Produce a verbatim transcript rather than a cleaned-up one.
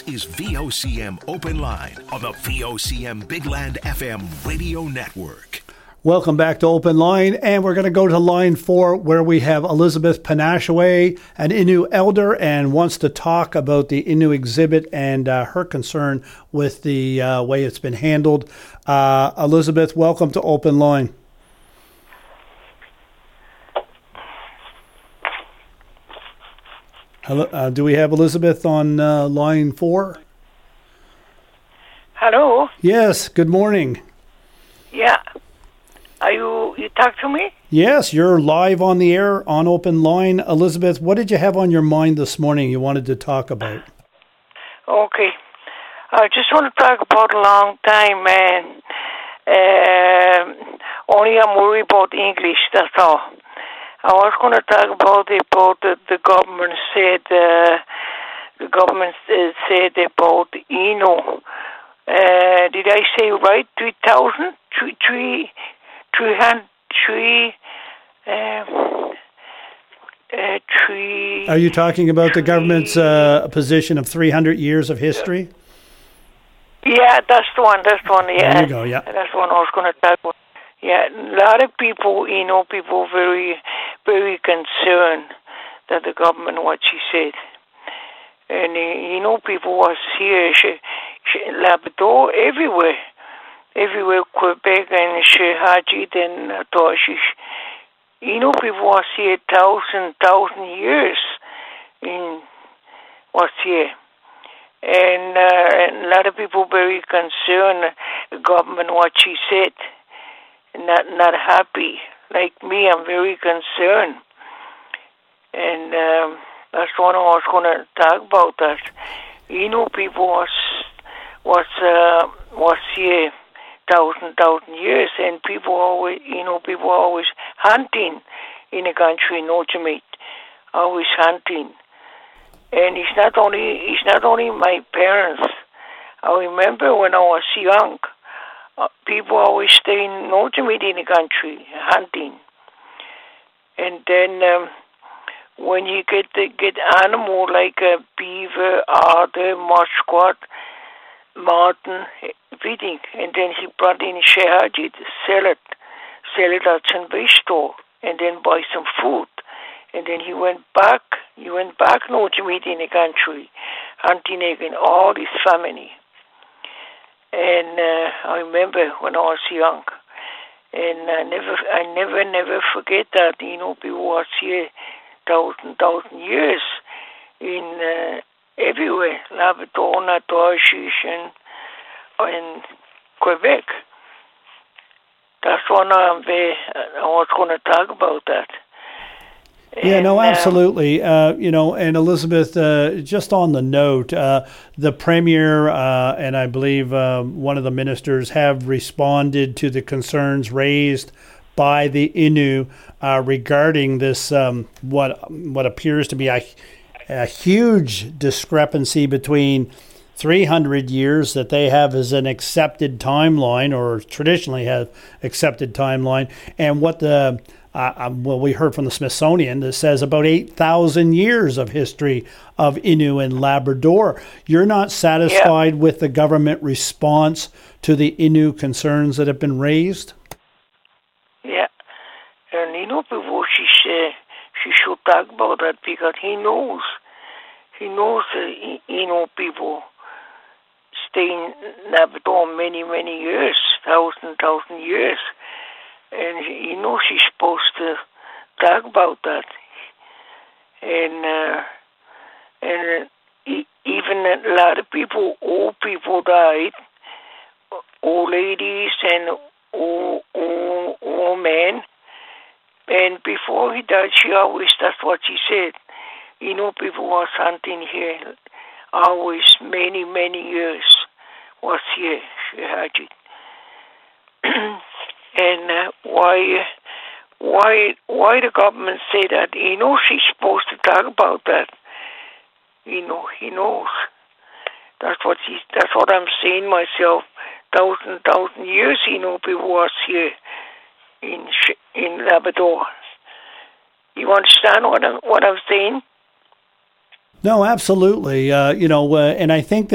is V O C M Open Line on the V O C M Big Land F M radio network. Welcome back to Open Line, and we're going to go to line four where we have Elizabeth Panashaway, an Innu elder, and wants to talk about the Innu exhibit and uh, her concern with the uh, way it's been handled. Uh, Elizabeth, welcome to Open Line. Hello, uh, do we have Elizabeth on uh, line four? Hello? Yes, good morning. Yeah. Are you, you talk to me? Yes, you're live on the air on Open Line. Elizabeth, what did you have on your mind this morning you wanted to talk about? Okay. I just want to talk about a long time, man. Uh, only I'm worried about English, that's all. I was going to talk about about the, the government said uh, the government uh, said about Innu. Uh, did I say right? Three thousand, three, three, three hundred, three, um, uh, three. Are you talking about three, the government's uh, position of three hundred years of history? Yeah, that's the one. That's the one. Yeah, there you go. Yeah, that's the one I was going to talk about. Yeah, a lot of people, you know, people very, very concerned that the government, what she said. And, uh, you know, people was here, she, she, Labrador, everywhere. Everywhere, Quebec and Shehajit and uh, Toshish. You know, people was here thousand, thousand years in was here. And, uh, and a lot of people very concerned, the government, what she said. Not not happy. Like me, I'm very concerned. And um, that's what I was going to talk about. That you know, people was was uh, was here thousand thousand years, and people always you know people always hunting in the country, no Jamaica, always hunting. And it's not only it's not only my parents. I remember when I was young. Uh, people always stay in Northern in the country hunting, and then um, when you get the, get animal like a beaver, otter, muskrat, marten, everything, and then he brought in Shehajit, sell it, sell it at Sunbay store, and then buy some food, and then he went back. He went back Northern in the country, hunting again, all his family. And uh, I remember when I was young, and I never, I never, never forget that. You know, people was here thousand, thousand years in uh, everywhere, Labrador, Natoshish, and and Quebec. That's what I'm very, I was going to talk about that. Yeah, no, And, absolutely. Uh, you know, and Elizabeth, uh, just on the note, uh, the Premier uh, and I believe uh, one of the ministers have responded to the concerns raised by the Innu uh, regarding this, um, what what appears to be a, a huge discrepancy between three hundred years that they have as an accepted timeline, or traditionally have accepted timeline, and what the Uh, well, we heard from the Smithsonian that says about eight thousand years of history of Innu and Labrador. You're not satisfied yeah. with the government response to the Innu concerns that have been raised? Yeah. And you know, before she said, she should talk about that because he knows. He knows that, you know, people stay in Labrador many, many years, thousand, thousand years. And you know she's supposed to talk about that, and uh, and uh, even a lot of people, old people died, old ladies and old, old, old men. And before he died, she always, that's what she said. You know, people was hunting here, always many, many years was here. She had it. And uh, why, why, why the government say that? You know, she's supposed to talk about that. You know, he knows. That's what he. That's what I'm saying myself. Thousand, thousand years, you know, people was here in in Labrador. You understand what I'm what I'm saying? No, absolutely. Uh, you know, uh, and I think that.